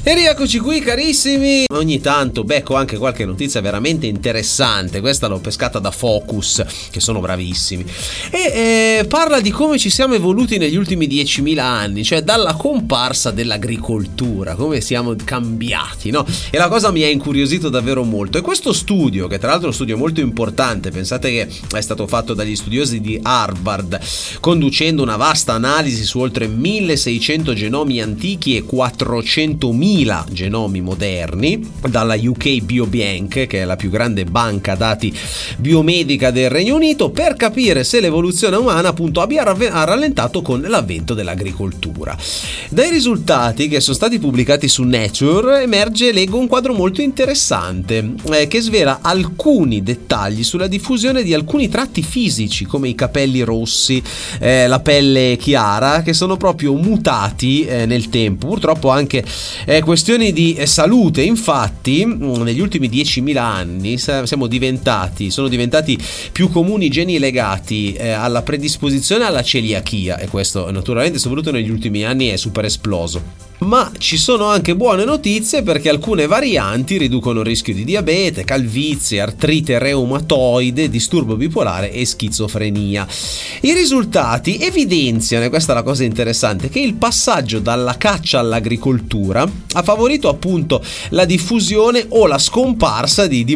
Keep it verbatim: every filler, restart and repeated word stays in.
E rieccoci qui carissimi. Ogni tanto becco anche qualche notizia veramente interessante. Questa l'ho pescata da Focus, che sono bravissimi, e eh, parla di come ci siamo evoluti negli ultimi diecimila anni, cioè dalla comparsa dell'agricoltura, come siamo cambiati, no? E la cosa mi ha incuriosito davvero molto. E questo studio, che tra l'altro è uno studio molto importante, pensate che è stato fatto dagli studiosi di Harvard, conducendo una vasta analisi su oltre milleseicento genomi antichi e quattrocentomila genomi moderni, dalla U K Biobank, che è la più grande banca dati biomedica del Regno Unito, per capire se l'evoluzione umana appunto abbia rallentato con l'avvento dell'agricoltura. Dai risultati che sono stati pubblicati su Nature emerge, leggo, un quadro molto interessante eh, che svela alcuni dettagli sulla diffusione di alcuni tratti fisici, come i capelli rossi, eh, la pelle chiara, che sono proprio mutati eh, nel tempo. Purtroppo anche eh, questioni di salute. Infatti negli ultimi diecimila anni siamo diventati sono diventati più comuni geni legati eh, alla predisposizione alla celiachia, e questo naturalmente soprattutto negli ultimi anni è super esploso. Ma ci sono anche buone notizie, perché alcune varianti riducono il rischio di diabete, calvizie, artrite reumatoide, disturbo bipolare e schizofrenia. I risultati evidenziano, e questa è la cosa interessante, che il passaggio dalla caccia all'agricoltura ha favorito appunto la diffusione o la scomparsa di, di